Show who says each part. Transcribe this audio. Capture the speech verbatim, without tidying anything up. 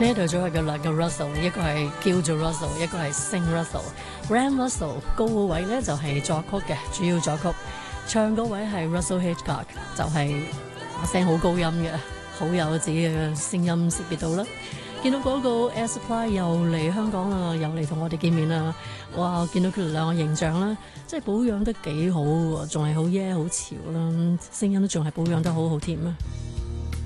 Speaker 1: 呢隊組合嘅兩個 Russell， 一個係叫做 Russell， 一個係姓 Russell。Ram Russell 高個位咧就係作曲嘅，主要作曲，唱嗰位係 Russell Hitchcock， 就係把聲好高音嘅，好有自己嘅聲音識別度啦。見到嗰個 Air Supply 又嚟香港啦，又嚟同我哋見面啦，哇！見到佢哋兩個形象啦，即係保養得幾好喎，仲係好耶好潮啦，聲音都仲係保養得好好添啊！